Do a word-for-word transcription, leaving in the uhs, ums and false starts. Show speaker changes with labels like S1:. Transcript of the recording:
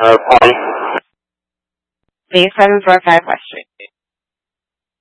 S1: Uh, Pawnee.
S2: Base seven four five West Street.